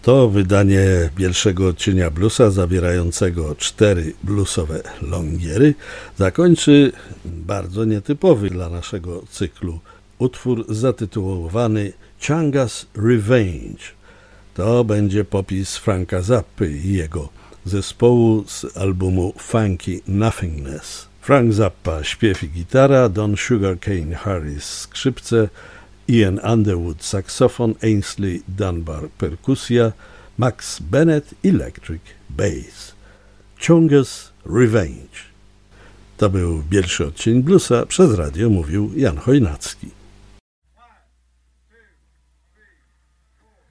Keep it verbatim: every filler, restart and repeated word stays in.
To wydanie pierwszego odcienia bluesa zawierającego cztery bluesowe longiery zakończy bardzo nietypowy dla naszego cyklu utwór zatytułowany Chunga's Revenge. To będzie popis Franka Zappy i jego zespołu z albumu Funky Nothingness. Frank Zappa śpiew i gitara, Don Sugarcane Harris skrzypce, Ian Underwood saksofon, Ainsley Dunbar perkusja, Max Bennett electric bass. Chunga's Revenge. To był pierwszy odcień bluesa, przez radio mówił Jan Chojnacki.